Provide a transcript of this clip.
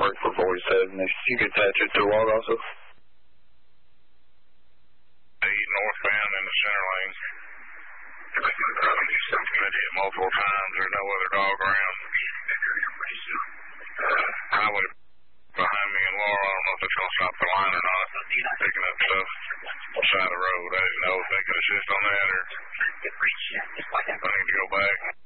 mark for 47. If you could attach it to the log also. 8 northbound in the center lane. Been hit multiple times. There's no other dog around. Highway behind me and Laura. I don't know if it's going to stop the line or not. Picking up stuff side of the road. I didn't know if they could assist on that or if I need to go back.